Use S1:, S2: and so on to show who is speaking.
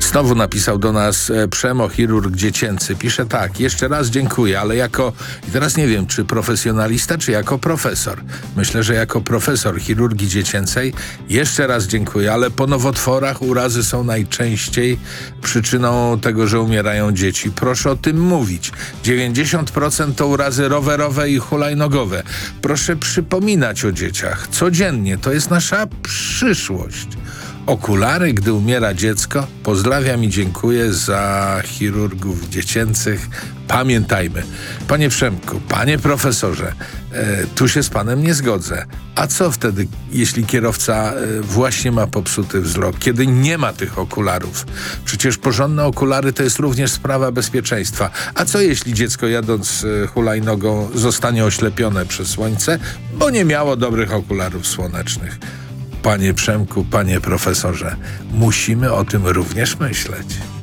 S1: Znowu napisał do nas Przemo, chirurg dziecięcy. Pisze tak: jeszcze raz dziękuję, ale i teraz nie wiem, czy profesjonalista, czy jako profesor. Myślę, że jako profesor chirurgii dziecięcej jeszcze raz dziękuję, ale po nowotworach urazy są najczęściej przyczyną tego, że umierają dzieci. Proszę o tym mówić. 90% to urazy rowerowe i hulajnogowe. Proszę przypominać o dzieciach codziennie. To jest nasza przyszłość. Okulary, gdy umiera dziecko. Pozdrawiam i dziękuję za chirurgów dziecięcych. Pamiętajmy. Panie Przemku, panie profesorze, tu się z panem nie zgodzę. A co wtedy, jeśli kierowca właśnie ma popsuty wzrok, kiedy nie ma tych okularów? Przecież porządne okulary to jest również sprawa bezpieczeństwa. A co jeśli dziecko jadąc hulajnogą zostanie oślepione przez słońce, bo nie miało dobrych okularów słonecznych? Panie Przemku, panie profesorze, musimy o tym również myśleć.